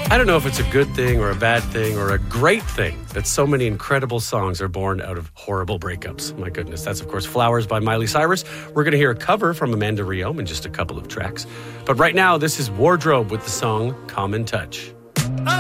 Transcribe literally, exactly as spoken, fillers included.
I don't know if it's a good thing or a bad thing or a great thing that so many incredible songs are born out of horrible breakups. My goodness. That's, of course, Flowers by Miley Cyrus. We're going to hear a cover from Amanda Rio in just a couple of tracks. But right now, this is Wardrobe with the song Common Touch.